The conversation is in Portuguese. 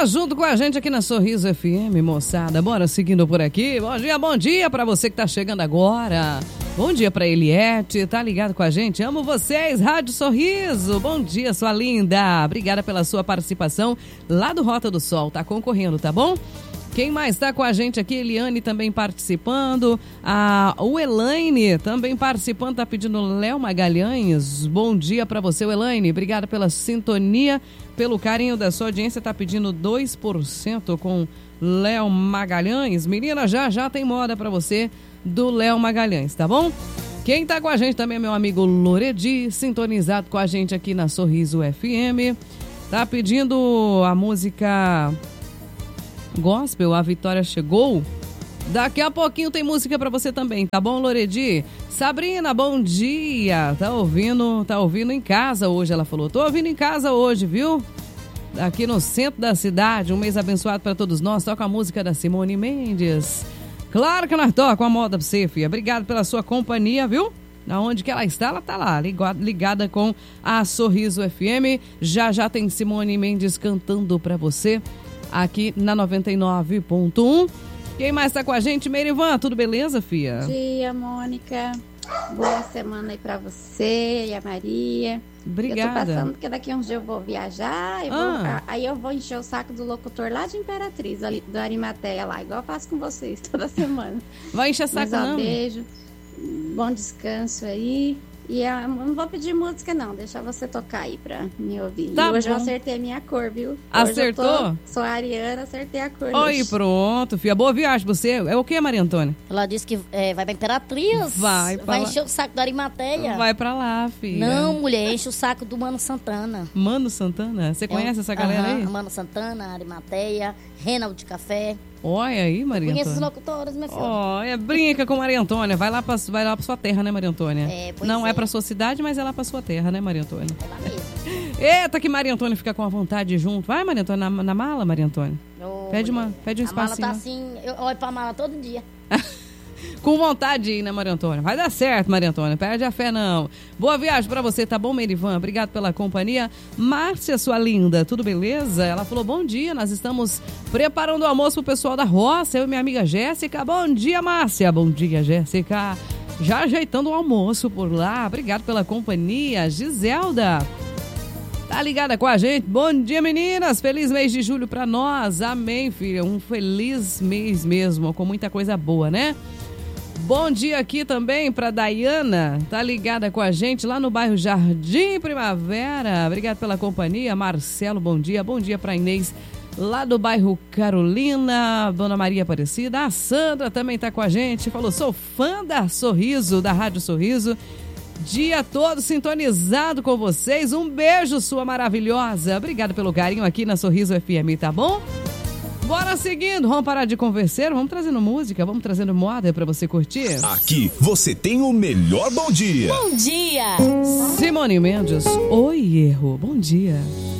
Tá junto com a gente aqui na Sorriso FM, moçada. Bora seguindo por aqui. Bom dia pra você que tá chegando agora. Bom dia pra Eliette, tá ligado com a gente? Amo vocês, Rádio Sorriso. Bom dia, sua linda. Obrigada pela sua participação lá do Rota do Sol. Tá concorrendo, tá bom? Quem mais está com a gente aqui? Eliane também participando. O Elaine também participando, tá pedindo Léo Magalhães. Bom dia para você, Elaine. Obrigada pela sintonia, pelo carinho da sua audiência. Tá pedindo 2% com Léo Magalhães. Menina, já tem moda para você do Léo Magalhães, tá bom? Quem tá com a gente também é meu amigo Loredi, sintonizado com a gente aqui na Sorriso FM. Tá pedindo a música Gospel, A Vitória Chegou. Daqui a pouquinho tem música pra você também, tá bom, Loredi? Sabrina, bom dia. Tá ouvindo em casa hoje, ela falou. Tô ouvindo em casa hoje, viu? Aqui no centro da cidade, um mês abençoado pra todos nós. Toca a música da Simone Mendes. Claro que nós toca a moda pra você, filha. Obrigado pela sua companhia, viu? Aonde que ela tá lá, ligada com a Sorriso FM. Já tem Simone Mendes cantando pra você aqui na 99.1. Quem mais tá com a gente? Merivan, tudo beleza, fia? Bom dia, Mônica. Boa semana aí pra você e a Maria. Obrigada. Eu tô passando porque daqui a uns dias eu vou viajar. Aí eu vou encher o saco do locutor lá de Imperatriz, ali, do Arimateia lá, igual eu faço com vocês toda semana. Vai encher o saco, não? Beijo, bom descanso aí. E eu não vou pedir música, não. Deixa você tocar aí pra me ouvir. Tá, e hoje bom. Eu acertei a minha cor, viu? Acertou? Sou a Ariana, acertei a cor. Oi, pronto, filha. Boa viagem pra você. É o que, Maria Antônia? Ela disse que vai pra Imperatriz. Vai encher o saco da Arimateia. Vai pra lá, filha. Não, mulher, enche o saco do Mano Santana. Mano Santana? Você conhece essa galera aí? Mano Santana, Arimateia, Reinaldo de Café. Olha aí, Maria Antônia. Conheço os locutores, minha filha. Olha, brinca com Maria Antônia. Vai lá pra sua terra, né, Maria Antônia? Não é pra sua cidade, mas é lá pra sua terra, né, Maria Antônia? É lá mesmo. Eita, que Maria Antônia fica com a vontade junto. Vai, Maria Antônia, na mala, Maria Antônia. Pede um espacinho. A mala tá assim, eu olho pra mala todo dia. Com vontade de ir, né, Maria Antônia? Vai dar certo, Maria Antônia. Perde a fé, não. Boa viagem pra você, tá bom, Merivan? Obrigado pela companhia. Márcia, sua linda, tudo beleza? Ela falou, bom dia, nós estamos preparando o almoço pro pessoal da roça, eu e minha amiga Jéssica. Bom dia, Márcia. Bom dia, Jéssica. Já ajeitando o almoço por lá. Obrigado pela companhia. Giselda, tá ligada com a gente? Bom dia, meninas. Feliz mês de julho pra nós. Amém, filha. Um feliz mês mesmo, com muita coisa boa, né? Bom dia aqui também para Dayana, tá ligada com a gente lá no bairro Jardim Primavera. Obrigado pela companhia. Marcelo, bom dia. Bom dia para Inês, lá do bairro Carolina. Dona Maria Aparecida. A Sandra também tá com a gente. Falou, sou fã da Sorriso, da Rádio Sorriso. Dia todo sintonizado com vocês. Um beijo, sua maravilhosa. Obrigado pelo carinho aqui na Sorriso FM, tá bom? Bora seguindo, vamos parar de conversar, vamos trazendo música, vamos trazendo moda pra você curtir. Aqui você tem o melhor bom dia. Bom dia! Simone Mendes, oi erro, bom dia.